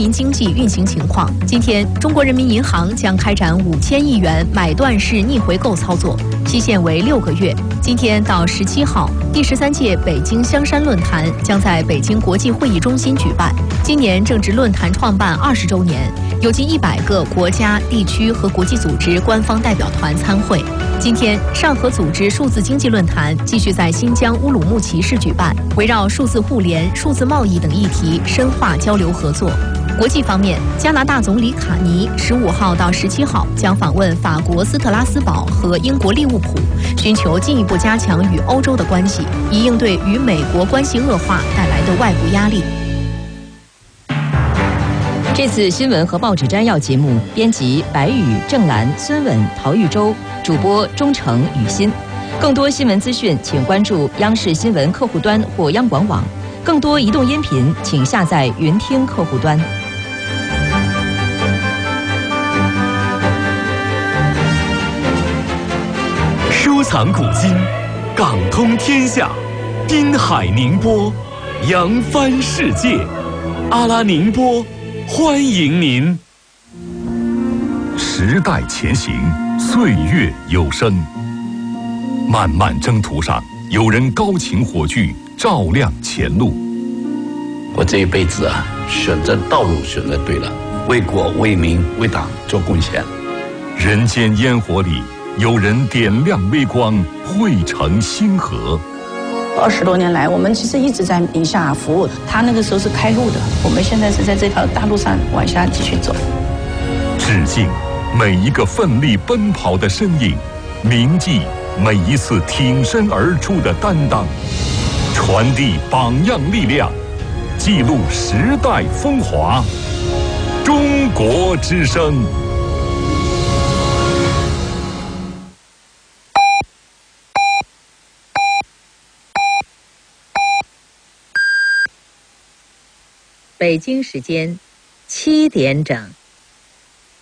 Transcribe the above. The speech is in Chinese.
民经济运行情况。今天，中国人民银行将开展5000亿元买断式逆回购操作，期限为6个月。今天到17号，第13届北京香山论坛将在北京国际会议中心举办。今年正值论坛创办20周年，有近100个国家、地区和国际组织官方代表团参会。今天，上合组织数字经济论坛继续在新疆乌鲁木齐市举办，围绕数字互联、数字贸易等议题深化交流合作。国际方面，加拿大总理卡尼15号到17号将访问法国斯特拉斯堡和英国利物浦，寻求进一步加强与欧洲的关系，以应对与美国关系恶化带来的外部压力。 这次新闻和报纸摘要节目，编辑白宇、郑兰、孙稳、陶玉洲，主播钟诚、雨欣。更多新闻资讯，请关注央视新闻客户端或央广网。更多移动音频，请下载云听客户端。 收藏古今，港通天下，滨海宁波，扬帆世界。阿拉宁波，欢迎您。时代前行，岁月有声。漫漫征途上，有人高擎火炬，照亮前路。 我这一辈子啊，选择道路选择对了，为国为民为党做贡献。 人间烟火里，有人点亮微光，汇成星河。 20多年来，我们其实一直在宁夏服务，他那个时候是开路的，我们现在是在这条大路上往下继续走。 致敬每一个奋力奔跑的身影，铭记每一次挺身而出的担当，传递榜样力量，记录时代风华。中国之声。 北京时间7点整。